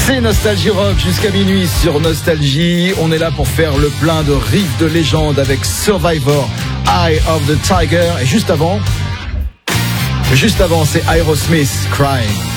C'est Nostalgie Rock jusqu'à minuit sur Nostalgie. On est là pour faire le plein de riffs de légende avec Survivor, Eye of the Tiger. Et juste avant, c'est Aerosmith, Crying.